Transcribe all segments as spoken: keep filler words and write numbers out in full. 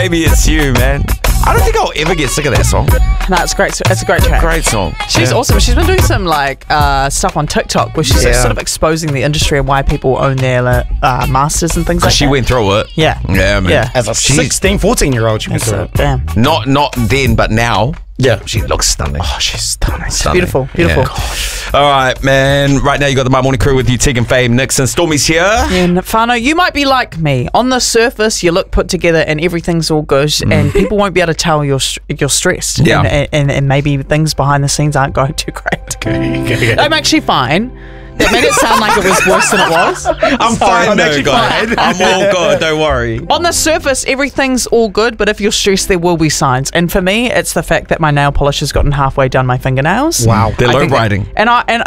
Maybe it's you, man. I don't think I'll ever get sick of that song. No, it's great. It's a great track. Great song. She's yeah. awesome. She's been doing some like uh, stuff on TikTok where she's like, Yeah. sort of exposing the industry and why people own their uh, masters and things like She that. went through it. Yeah. Yeah, man. Yeah. As a She's- sixteen, fourteen year old, she went That's through it. it. Damn. Not not then, but now. Yeah. She looks stunning. Oh, she's stunning. Stunning. Beautiful. Beautiful. Yeah. All right, man. Right now you got the My Morning Crew with you, Tegan, Fame, Nixon, Stormy's here. And Whānau, you might be like me. On the surface, you look put together and everything's all good, Mm. and people won't be able to tell you're you're stressed. Yeah. And, and, and maybe things behind the scenes aren't going too great. I'm actually fine. That made it sound like it was worse than it was. I'm Sorry, fine, I'm no, actually guys. fine. I'm all good. Don't worry. On the surface, everything's all good, but if you're stressed, there will be signs. And for me, it's the fact that my nail polish has gotten halfway down my fingernails. Wow. They're I low think that- riding. And I and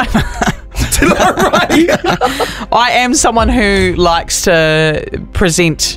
I am someone who likes to present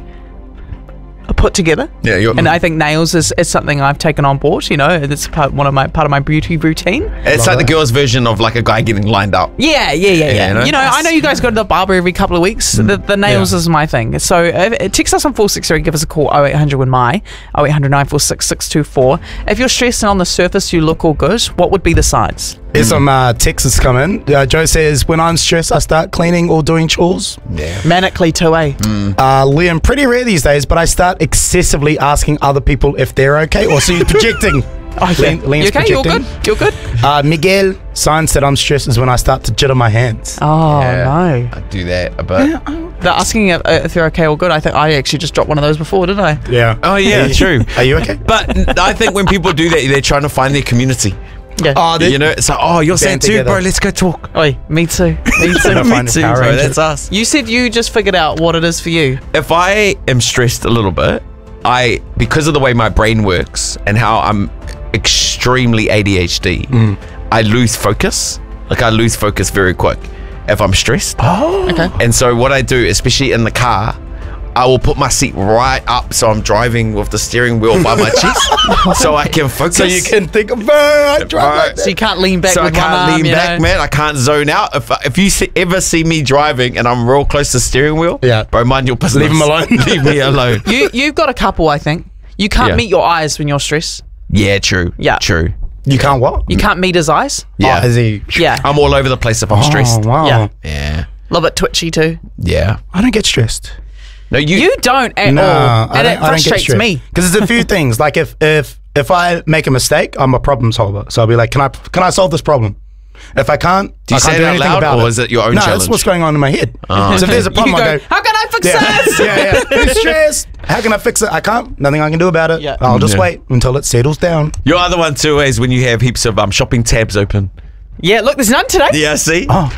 put together. Yeah, you're, And I think nails is, is something I've taken on board. You know, it's part, one of my part of my beauty routine. it's like the girl's version of like a guy getting lined up. Yeah, yeah, yeah, yeah. you know? You know, I know you guys go to the barber every couple of weeks. The, the nails Yeah. is my thing. So uh, text us on four six three, give us a call oh eight hundred when my oh eight hundred nine four six six two four. If you're stressed and on the surface you look all good, what would be the signs? Here's some uh, texts coming. Uh, Joe says, when I'm stressed, I start cleaning or doing chores. Yeah. Manically too, eh? Uh, Liam, pretty rare these days, but I start excessively asking other people if they're okay. Or so you're projecting. Oh, yeah. Liam- Liam's You okay? You're projecting. good? You're good? Uh, Miguel, signs that I'm stressed is when I start to jitter my hands. Oh, Yeah. no. I do that a bit. They're asking if, if they're okay or good. I think I actually just dropped one of those before, didn't I? Yeah. Oh, yeah, true. Are you okay? But I think when people do that, they're trying to find their community. Yeah. Oh, they, You know, it's like, oh, you're saying Band too, together. bro, let's go talk. Oi, me too. Me too. They'll Me find a too, Power bro, Ranger. that's us. You said you just figured out what it is for you. If I am stressed a little bit, I, because of the way my brain works and how I'm extremely A D H D, I lose focus. Like I lose focus very quick if I'm stressed. Oh. Okay. And so what I do, especially in the car, I will put my seat right up so I'm driving with the steering wheel by my chest so I can focus. So you can think of, "Bro, I drive like Right. that." So you can't lean back So I with can't one arm, lean you back, know? man. I can't zone out. If if you see, ever see me driving and I'm real close to the steering wheel, Yeah. bro, mind your business. Leave him alone. Leave me alone. You, you've got a couple, I think. You can't Yeah. meet your eyes when you're stressed. Yeah, true. Yeah. true. You can't what? You can't meet his eyes. Yeah, Oh, is he? Yeah. I'm all over the place if I'm stressed. Oh, wow. Yeah. Yeah, A little bit twitchy too. yeah. I don't get stressed. No, you. You don't at No, all. I And don't, it I don't get frustrates stressed. me. Because there's a few things. Like if if if I make a mistake, I'm a problem solver. So I'll be like, can I can I solve this problem? If I can't, Do you I can't say do it out anything loud, about or it. is it your own no, challenge? that's what's going on in my head. So if there's a problem, you I go, go, how can I fix yeah, this? yeah, yeah. I'm stressed. How can I fix it? I can't. Nothing I can do about it. Yeah. I'll just Yeah. wait until it settles down. Your other one too is when you have heaps of um, shopping tabs open. Yeah, look, there's none today. Yeah, see. Oh,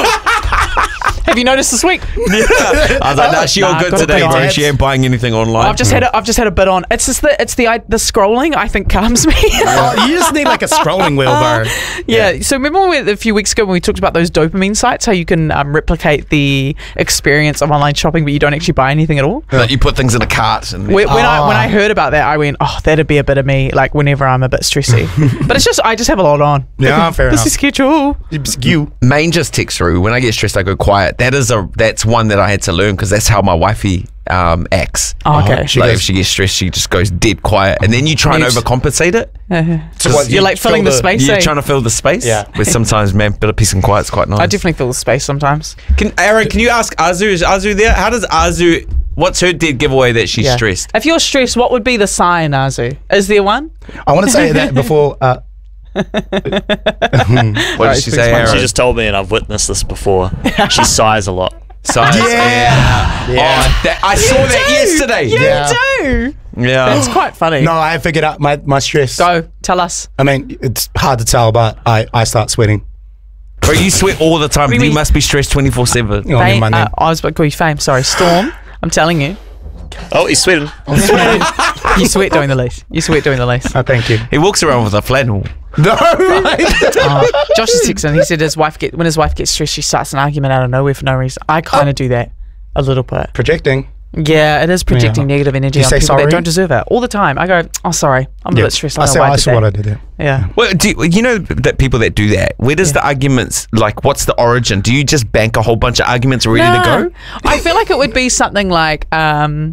Have you noticed this week? I was like, nah, she all Nah, good gotta today, pay bro. tabs. She ain't buying anything online. I've just had a, I've just had a bit on. It's just the it's the I- the scrolling I think calms me. oh, you just need like a scrolling wheel, bro. Yeah. So remember when we, a few weeks ago when we talked about those dopamine sites, how you can um, replicate the experience of online shopping, but you don't actually buy anything at all. That you put things in a cart and When, when I when Ah. I heard about that, I went, oh, that'd be a bit of me. Like whenever I'm a bit stressy, but it's just I just have a lot on. Yeah, fair This enough. is schedule. You. Main just text through. When I get stressed, I go quiet. That is a that's one that I had to learn because that's how my wifey um, acts. Oh, okay. she like goes- if she gets stressed, she just goes dead quiet, and then you try and Mute. overcompensate it. So what, You're you like filling fill the, space. You're eh? trying to fill the space. Yeah. Where sometimes, man, bit of peace and quiet's quite nice. I definitely fill the space sometimes. Can Aaron? Can you ask Azu? Is Azu there? How does Azu? What's her dead giveaway that she's Yeah. stressed? If you're stressed, what would be the sign, Azu? Is there one? I want to say that before. Uh, What did Alright, she speak say, to my- Aaron? She just told me, and I've witnessed this before. She sighs a lot. Size. Yeah. Yeah. Oh, that, I saw that yesterday. You Yeah. do. Yeah. That's quite funny. no, I figured out my, my stress. Go, tell us. I mean, it's hard to tell, but I, I start sweating. Bro, you sweat all the time. do You, you mean? must be stressed twenty-four seven. You know, I mean, Fame, my uh, name. I was about to call you Fame. Sorry, Storm. I'm telling you. Oh, he's sweating. You sweat doing the lace. You sweat doing the lace. Oh, thank you. He walks around with a flannel. No, right? Oh, Josh is texting. He said his wife get when his wife gets stressed, she starts an argument out of nowhere for no reason. I kind of do that a little bit. Projecting. Yeah, it is projecting Yeah. negative energy You on say people sorry? that don't deserve it all the time. I go, oh, sorry, I'm a Yeah. bit stressed. I I don't say, know why I I did see that. what I did there. Yeah. Well, do you, you know that people that do that? Where does the arguments like? What's the origin? Do you just bank a whole bunch of arguments ready Nah. to go? I feel like it would be something like, um,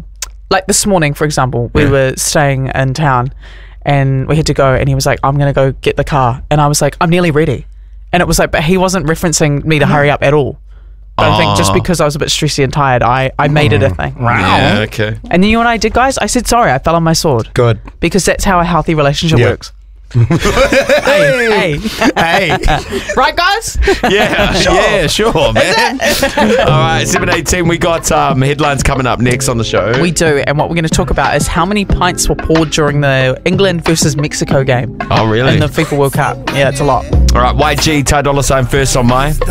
like this morning, for example, we Yeah. were staying in town and we had to go, and he was like, I'm going to go get the car. And I was like, I'm nearly ready. And it was like, but he wasn't referencing me to hurry up at all. But I think just Oh. because I was a bit stressy and tired, I, I made it a thing. Yeah, okay. And then you and I did, guys. I said sorry. I fell on my sword. Good. Because that's how a healthy relationship Yeah. works. hey, hey. Hey. Right, guys? Yeah, yeah, sure, man. All right, seven eighteen, we got um, headlines coming up next on the show. We do. And what we're going to talk about is how many pints were poured during the England versus Mexico game oh, really? in the FIFA World Cup. Yeah, it's a lot. All right, Y G, Ty Dolla Sign first on my.